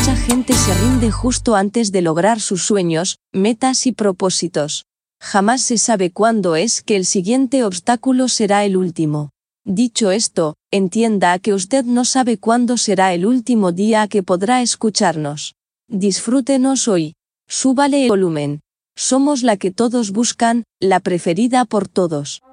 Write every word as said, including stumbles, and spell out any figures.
Mucha gente se rinde justo antes de lograr sus sueños, metas y propósitos. Jamás se sabe cuándo es que el siguiente obstáculo será el último. Dicho esto, entienda que usted no sabe cuándo será el último día que podrá escucharnos. Disfrútenos hoy. Súbale el volumen. Somos la que todos buscan, la preferida por todos.